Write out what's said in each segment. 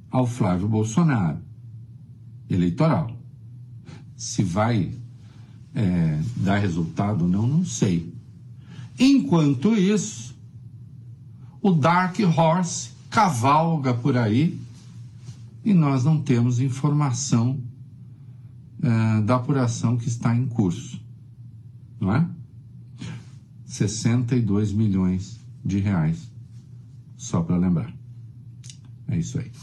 ao Flávio Bolsonaro, eleitoral. Se vai dar resultado ou não, não sei. Enquanto isso, o Dark Horse cavalga por aí e nós não temos informação da apuração que está em curso, não é? 62 milhões de reais, só para lembrar. É isso aí.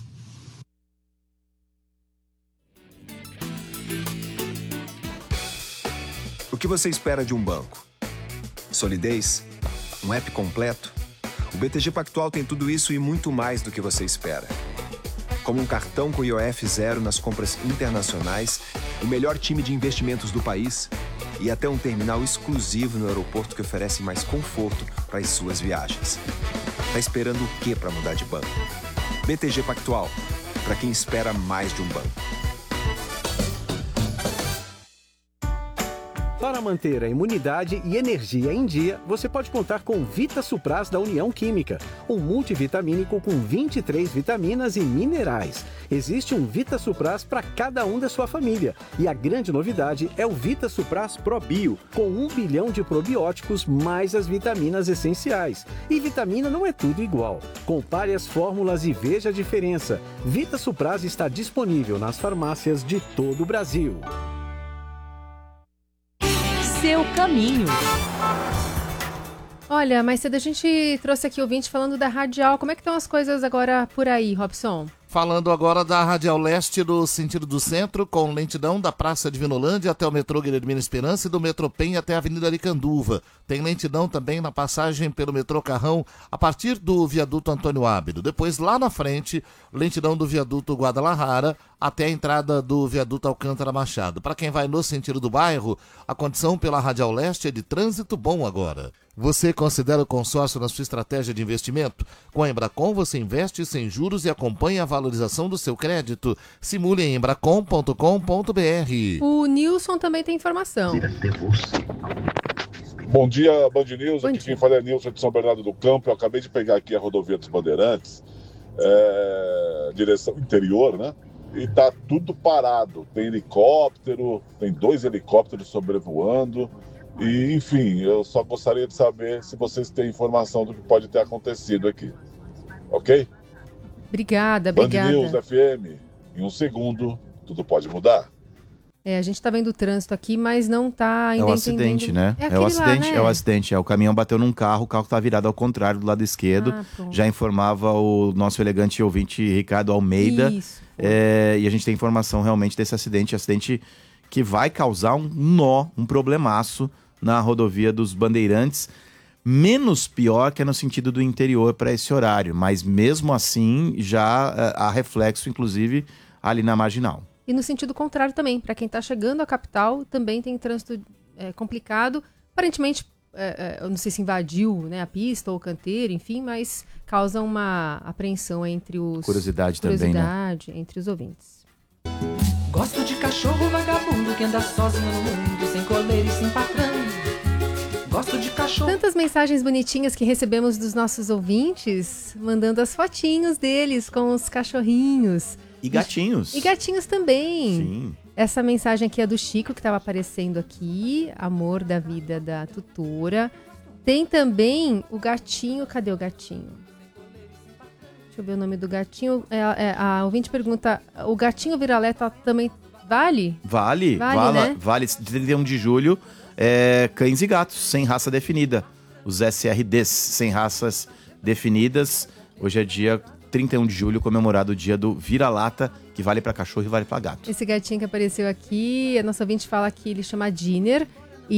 O que você espera de um banco? Solidez? Um app completo? O BTG Pactual tem tudo isso e muito mais do que você espera. Como um cartão com IOF zero nas compras internacionais, o melhor time de investimentos do país e até um terminal exclusivo no aeroporto que oferece mais conforto para as suas viagens. Tá esperando o quê para mudar de banco? BTG Pactual, para quem espera mais de um banco. Para manter a imunidade e energia em dia, você pode contar com Vita Supras da União Química, um multivitamínico com 23 vitaminas e minerais. Existe um Vita Supras para cada um da sua família. E a grande novidade é o Vita Supras Pro Bio, com 1 bilhão de probióticos mais as vitaminas essenciais. E vitamina não é tudo igual. Compare as fórmulas e veja a diferença. Vita Supras está disponível nas farmácias de todo o Brasil. Seu caminho. Olha, mais cedo a gente trouxe aqui ouvinte falando da Radial. Como é que estão as coisas agora por aí, Robson? Falando agora da Radial Leste no sentido do centro, com lentidão da Praça Divinolândia até o metrô Guilhermina Esperança e do metrô Penha até a Avenida Aricanduva. Tem lentidão também na passagem pelo metrô Carrão a partir do viaduto Antônio Ábido. Depois, lá na frente, lentidão do viaduto Guadalajara até a entrada do viaduto Alcântara Machado. Para quem vai no sentido do bairro, a condição pela Radial Leste é de trânsito bom agora. Você considera o consórcio na sua estratégia de investimento? Com a Embracon você investe sem juros e acompanha a valorização do seu crédito. Simule em embracon.com.br. O Nilson também tem informação. Bom dia, Band News. Aqui quem fala é Nilson de São Bernardo do Campo. Eu acabei de pegar aqui a rodovia dos Bandeirantes, direção interior, né? E tá tudo parado. Tem helicóptero, tem 2 helicópteros sobrevoando. E, enfim, eu só gostaria de saber se vocês têm informação do que pode ter acontecido aqui. Ok? Obrigada. Band News FM, em um segundo, tudo pode mudar. A gente tá vendo o trânsito aqui, mas não tá ainda É um acidente, né? É o acidente, é o acidente. O caminhão bateu num carro, o carro tá virado ao contrário, do lado esquerdo. Já informava o nosso elegante ouvinte Ricardo Almeida. Isso. E a gente tem informação realmente desse acidente que vai causar um nó, um problemaço na rodovia dos Bandeirantes, menos pior que é no sentido do interior para esse horário, mas mesmo assim já há reflexo, inclusive, ali na Marginal. E no sentido contrário também, para quem está chegando à capital, também tem trânsito complicado, aparentemente, eu não sei se invadiu, né, a pista ou o canteiro, enfim, mas causa uma apreensão entre os... Curiosidade também, né? Entre os ouvintes. Gosto de cachorro vagabundo que anda sozinho no mundo, sem coleira e sem patrão. Gosto de cachorro... Tantas mensagens bonitinhas que recebemos dos nossos ouvintes, mandando as fotinhos deles com os cachorrinhos. E gatinhos. E gatinhos também. Sim. Essa mensagem aqui é do Chico, que estava aparecendo aqui, amor da vida da tutora. Tem também o gatinho, cadê o gatinho? Deixa eu ver o nome do gatinho. A ouvinte pergunta, o gatinho vira-lata também vale? Vale, né? Vale. 31 de julho, cães e gatos, sem raça definida. Os SRDs, sem raças definidas. Hoje é dia 31 de julho, comemorado o dia do vira-lata, que vale para cachorro e vale para gato. Esse gatinho que apareceu aqui, a nossa ouvinte fala que ele chama Dinner.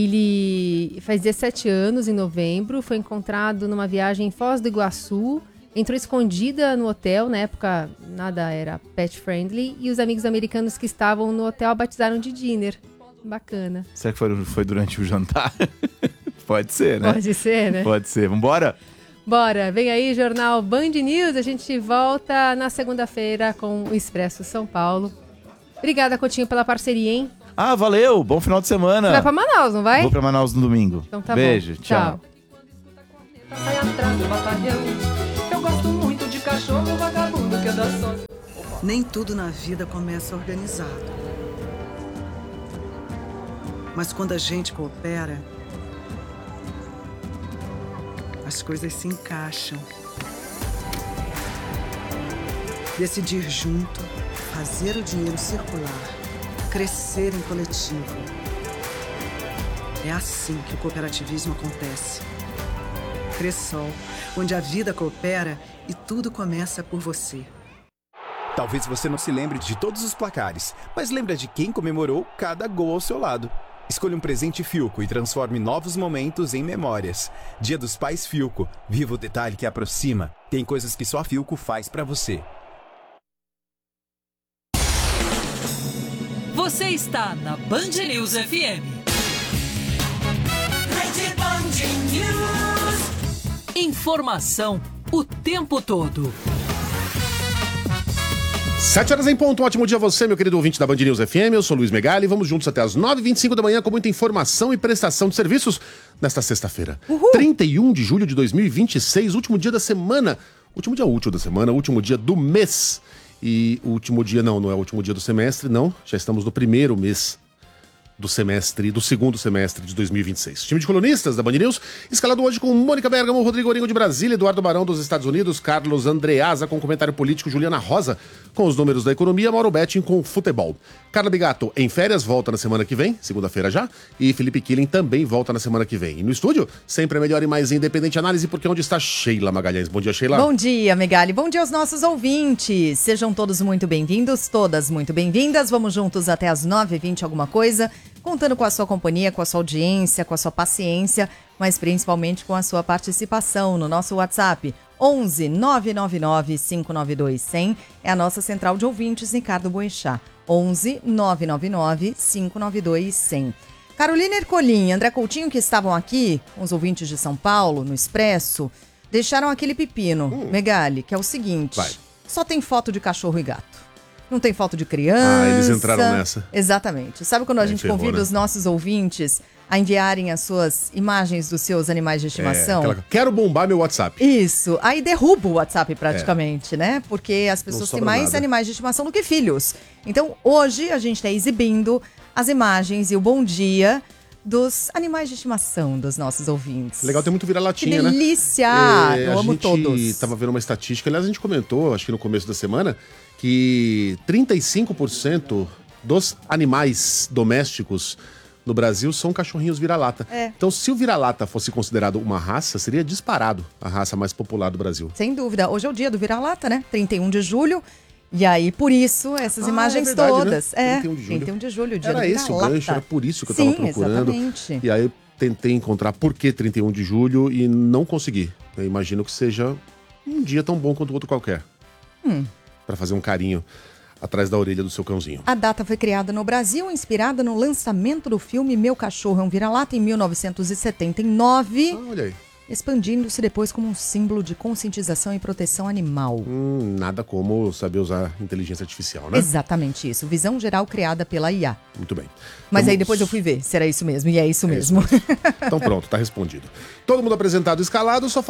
Ele faz 17 anos em novembro, foi encontrado numa viagem em Foz do Iguaçu. Entrou escondida no hotel, na época nada era pet friendly, e os amigos americanos que estavam no hotel a batizaram de Dinner. Bacana. Será que foi durante o jantar? Pode ser, né? Pode ser, né? Pode ser. Vambora? Bora, vem aí, Jornal Band News. A gente volta na segunda-feira com o Expresso São Paulo. Obrigada, Coutinho, pela parceria, hein? Ah, valeu! Bom final de semana. Você vai pra Manaus, não vai? Vou pra Manaus no domingo. Então tá Beijo, bom. tchau. Sai atrás do batalhão. Eu gosto muito de cachorro vagabundo que anda só. Nem tudo na vida começa organizado. Mas quando a gente coopera, as coisas se encaixam. Decidir junto, fazer o dinheiro circular, crescer em coletivo. É assim que o cooperativismo acontece. Cressol, onde a vida coopera e tudo começa por você. Talvez você não se lembre de todos os placares, mas lembra de quem comemorou cada gol ao seu lado. Escolha um presente Philco e transforme novos momentos em memórias. Dia dos Pais Philco. Viva o detalhe que aproxima. Tem coisas que só a Philco faz pra você. Você está na Band News FM. Rede Band News. Informação o tempo todo. 7 horas em ponto, ótimo dia a você, meu querido ouvinte da Band News FM, eu sou Luiz Megali, vamos juntos até as 9h25 da manhã com muita informação e prestação de serviços nesta sexta-feira. 31 de julho de 2026, último dia da semana, último dia útil da semana, último dia do mês. E o último dia, não é o último dia do semestre, não, já estamos no primeiro mês do segundo semestre de 2026. Time de colunistas da Band News, escalado hoje com Mônica Bergamo, Rodrigo Oringo de Brasília, Eduardo Barão dos Estados Unidos, Carlos Andreasa com comentário político, Juliana Rosa com os números da economia, Mauro Betting com futebol. Carla Bigato em férias, volta na semana que vem, segunda-feira já, e Felipe Killing também volta na semana que vem. E no estúdio, sempre a melhor e mais independente análise, porque onde está Sheila Magalhães. Bom dia, Sheila. Bom dia, Megali. Bom dia aos nossos ouvintes. Sejam todos muito bem-vindos, todas muito bem-vindas. Vamos juntos até as 9h20 alguma coisa, contando com a sua companhia, com a sua audiência, com a sua paciência, mas principalmente com a sua participação no nosso WhatsApp. 11 999 592 100 é a nossa central de ouvintes, Ricardo Boechat. 11 999 592 100. Carolina Ercolim e André Coutinho, que estavam aqui, com os ouvintes de São Paulo, no Expresso, deixaram aquele pepino, Megali, que é o seguinte: só tem foto de cachorro e gato. Não tem foto de criança. Ah, eles entraram nessa. Exatamente. Sabe quando a gente convida os nossos ouvintes a enviarem as suas imagens dos seus animais de estimação? Quero bombar meu WhatsApp. Isso. Aí derruba o WhatsApp praticamente, né? Porque as pessoas têm mais animais de estimação do que filhos. Então, hoje a gente está exibindo as imagens e o bom dia dos animais de estimação dos nossos ouvintes. Legal, tem muito vira-latinha, né? Que delícia! Eu amo todos. A gente estava vendo uma estatística, aliás, a gente comentou, acho que no começo da semana, que 35% dos animais domésticos no Brasil são cachorrinhos vira-lata. Então, se o vira-lata fosse considerado uma raça, seria disparado a raça mais popular do Brasil. Sem dúvida. Hoje é o dia do vira-lata, né? 31 de julho. E aí, por isso, essas imagens verdade, todas. Né? 31 de julho. 31 de julho, o dia era do esse o gancho, era por isso que eu estava procurando. Exatamente. E aí eu tentei encontrar por que 31 de julho e não consegui. Eu imagino que seja um dia tão bom quanto outro qualquer. Para fazer um carinho atrás da orelha do seu cãozinho. A data foi criada no Brasil, inspirada no lançamento do filme Meu Cachorro é um Vira-Lata, em 1979. Olha aí. Expandindo-se depois como um símbolo de conscientização e proteção animal. Nada como saber usar inteligência artificial, né? Exatamente isso. Visão geral criada pela IA. Muito bem. Mas aí depois eu fui ver se era isso mesmo, e é isso mesmo. Então pronto, tá respondido. Todo mundo apresentado e escalado, só